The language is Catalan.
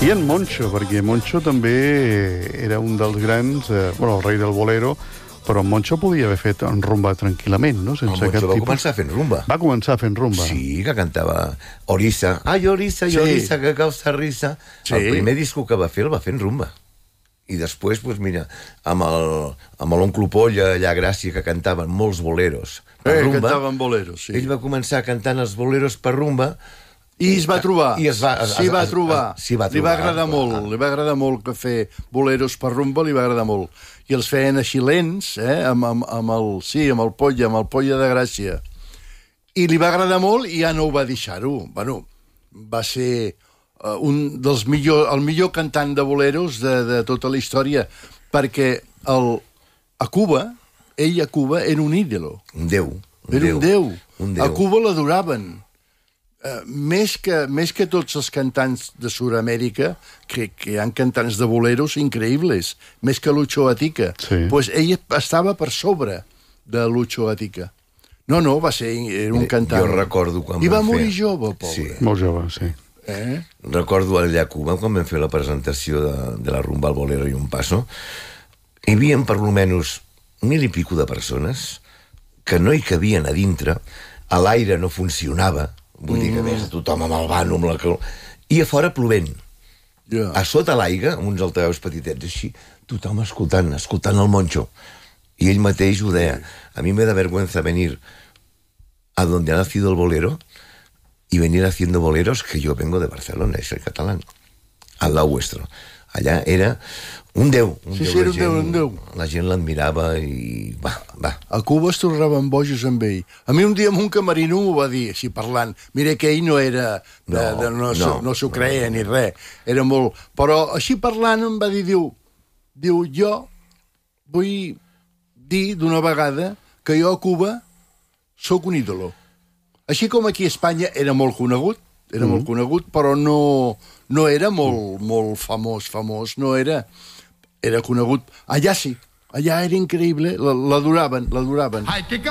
I en Moncho, perquè Moncho també era un dels grans, el rei del bolero, però en Moncho podia haver fet en rumba tranquil·lament, no? El Moncho va començar fent rumba. Va començar fent rumba. Sí, que cantava Orisa. Ai, Orisa, i Orisa, que causa risa. Sí. El primer disco que va fer el va fent rumba. I després, doncs mira, amb l'oncle Polla, allà a Gràcia, que cantaven molts boleros per rumba. Cantaven boleros, sí. Ell va començar cantant els boleros per rumba. I es va trobar. S'hi va trobar. Li va agradar molt. Clar. Li va agradar molt que fer boleros per rumba, li va agradar molt. I els feien així lents, amb el Polla de Gràcia. I li va agradar molt i ja no ho va deixar-ho. Bueno, va ser el millor cantant de boleros de tota la història, perquè a Cuba era un ídolo. Un déu. Era un déu. A Cuba l'adoraven. Més que tots els cantants de Sud-amèrica, que hi ha cantants de boleros increïbles, més que Lucho Gatica, doncs ell estava per sobre de Lucho Gatica. No, era un cantant. Jo recordo quan I va morir jove, pobre. Sí. Molt jove, sí. Recordo allà a Cuba, quan vam fer la presentació de la rumba al bolero i un passo, hi havia per almenys 1.000 i pico de persones que no hi cabien a dintre, a l'aire no funcionava, vull dir que ves tothom amb el vano, i a fora plovent. A sota l'aigua, amb uns altaveus petitets així, tothom escoltant el Moncho. I ell mateix ho deia, a mi me da vergüenza venir a donde ha nacido el bolero y venir haciendo boleros, que yo vengo de Barcelona, soy catalán, al lado vuestro. Allà era un déu. Un déu. La gent l'admirava i va. A Cuba es tornaven bojos amb ell. A mi un dia un camerino m'ho va dir, així parlant. Mira que ell no era... No s'ho creia ni res. Era molt... Però així parlant em va dir, diu, jo vull dir d'una vegada que jo a Cuba sóc un ídolo. Així com aquí a Espanya era molt conegut, però no era molt famós, no era... Era conegut. Allà sí, allà era increïble, l'adoraven.